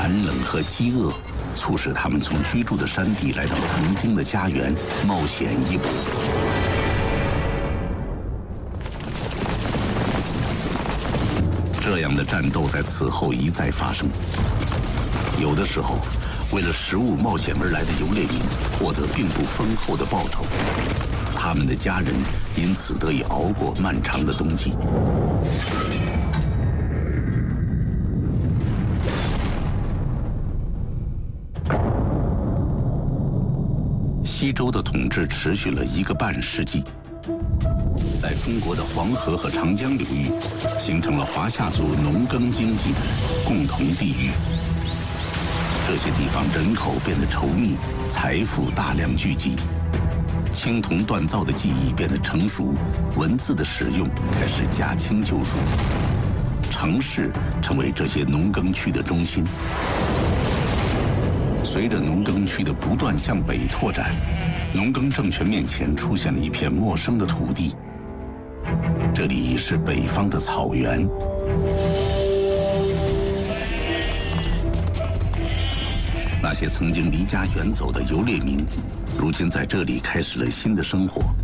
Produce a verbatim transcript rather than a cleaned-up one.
寒冷和饥饿，促使他们从居住的山地来到曾经的家园，冒险一搏。这样的战斗在此后一再发生。有的时候，为了食物冒险而来的游猎民获得并不丰厚的报酬，他们的家人因此得以熬过漫长的冬季。西周的统治持续了一个半世纪，在中国的黄河和长江流域，形成了华夏族农耕经济的共同地域。这些地方人口变得稠密，财富大量聚集，青铜锻造的技艺变得成熟，文字的使用开始驾轻就熟，城市成为这些农耕区的中心。随着农耕区的不断向北拓展，农耕政权面前出现了一片陌生的土地。这里是北方的草原。那些曾经离家远走的游猎民，如今在这里开始了新的生活。